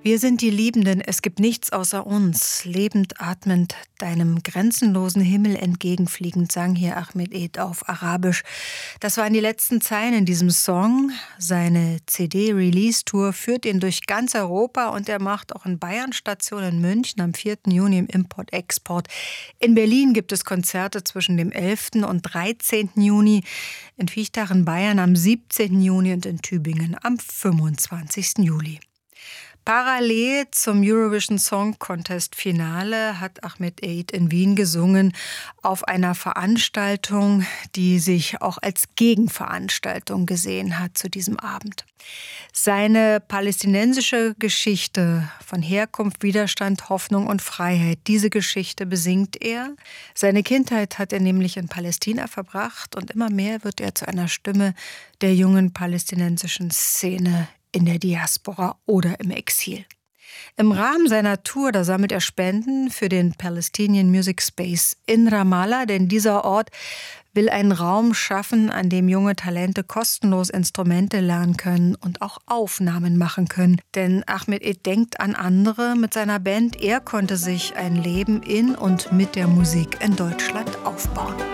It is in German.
Wir sind die Liebenden, es gibt nichts außer uns. Lebend, atmend, deinem grenzenlosen Himmel entgegenfliegend, sang hier Ahmed Eid auf Arabisch. Das waren die letzten Zeilen in diesem Song. Seine CD-Release-Tour führt ihn durch ganz Europa und er macht auch in Bayern Station in München am 4. Juni im Import-Export. In Berlin gibt es Konzerte zwischen dem 11. und 13. Juni, in Viechtach in Bayern am 17. Juni und in Tübingen am 25. Juli. Parallel zum Eurovision Song Contest Finale hat Ahmed Eid in Wien gesungen auf einer Veranstaltung, die sich auch als Gegenveranstaltung gesehen hat zu diesem Abend. Seine palästinensische Geschichte von Herkunft, Widerstand, Hoffnung und Freiheit, diese Geschichte besingt er. Seine Kindheit hat er nämlich in Palästina verbracht und immer mehr wird er zu einer Stimme der jungen palästinensischen Szene in der Diaspora oder im Exil. Im Rahmen seiner Tour, da sammelt er Spenden für den Palestinian Music Space in Ramallah, denn dieser Ort will einen Raum schaffen, an dem junge Talente kostenlos Instrumente lernen können und auch Aufnahmen machen können. Denn Ahmed Eid denkt an andere mit seiner Band. Er konnte sich ein Leben in und mit der Musik in Deutschland aufbauen.